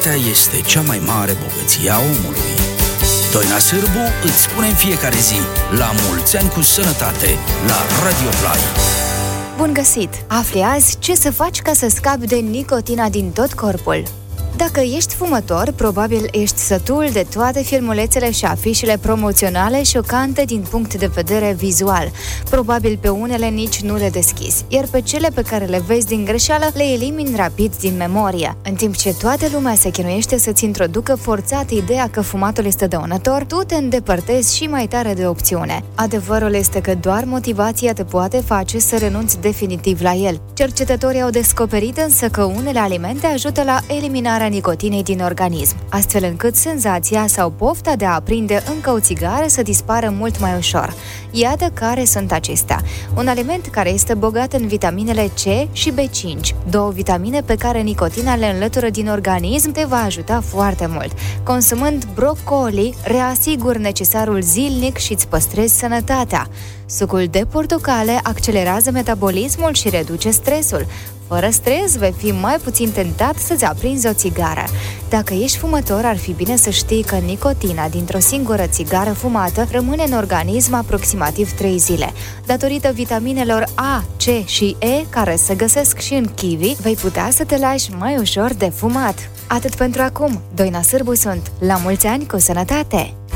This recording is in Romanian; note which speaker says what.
Speaker 1: Sănătatea este cea mai mare bogăție a omului. Doina Sârbu îți spune în fiecare zi: la mulți ani cu sănătate, la Radio Play.
Speaker 2: Bun găsit! Afli azi ce să faci ca să scapi de nicotina din tot corpul. Dacă ești fumător, probabil ești sătul de toate filmulețele și afișele promoționale șocante din punct de vedere vizual. Probabil pe unele nici nu le deschizi, iar pe cele pe care le vezi din greșeală le elimini rapid din memorie. În timp ce toată lumea se chinuiește să-ți introducă forțat ideea că fumatul este dăunător, tu te îndepărtezi și mai tare de opțiune. Adevărul este că doar motivația te poate face să renunți definitiv la el. Cercetătorii au descoperit însă că unele alimente ajută la eliminarea nicotinei din organism, astfel încât senzația sau pofta de a aprinde încă o țigară să dispară mult mai ușor. Iată care sunt acestea. Un aliment care este bogat în vitaminele C și B5, două vitamine pe care nicotina le înlătură din organism, te va ajuta foarte mult. Consumând brocoli, reasiguri necesarul zilnic și îți păstrezi sănătatea. Sucul de portocale accelerează metabolismul și reduce stresul. Fără stres, vei fi mai puțin tentat să-ți aprinzi o țigară. Dacă ești fumător, ar fi bine să știi că nicotina dintr-o singură țigară fumată rămâne în organism aproximativ 3 zile. Datorită vitaminelor A, C și E, care se găsesc și în kiwi, vei putea să te lași mai ușor de fumat. Atât pentru acum. Doina Sârbu sunt. La mulți ani cu sănătate!